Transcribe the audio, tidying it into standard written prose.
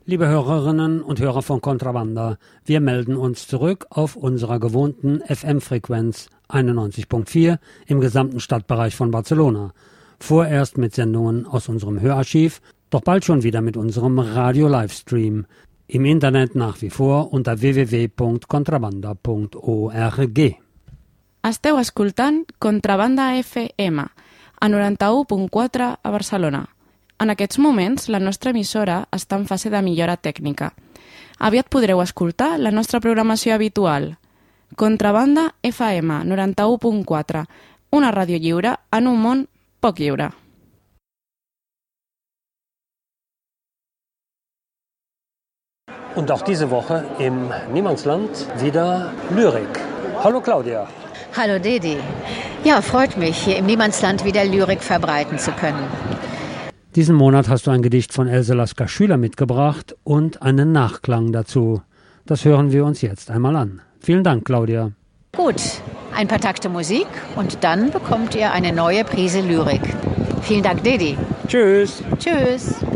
Liebe Hörerinnen und Hörer von Contrabanda, wir melden uns zurück auf unserer gewohnten FM-Frequenz 91.4 im gesamten Stadtbereich von Barcelona. Vorerst mit Sendungen aus unserem Hörarchiv, doch bald schon wieder mit unserem Radio-Livestream. Im Internet nach wie vor unter www.contrabanda.org. Esteu escoltant Contrabanda FM a 91.4 a Barcelona. En aquests moments, la nostra emissora està en fase de millora tècnica. Aviat podreu escoltar la nostra programació habitual. Contrabanda FM 91.4, una ràdio lliure en un món poc lliure. Und auch diese Woche im Niemandsland wieder Lyrik. Hallo Claudia. Hallo Dedi. Ja, freut mich, hier im Niemandsland wieder Lyrik verbreiten zu können. Diesen Monat hast du ein Gedicht von Else Lasker-Schüler mitgebracht und einen Nachklang dazu. Das hören wir uns jetzt einmal an. Vielen Dank, Claudia. Gut, ein paar Takte Musik und dann bekommt ihr eine neue Prise Lyrik. Vielen Dank, Dedi. Tschüss. Tschüss.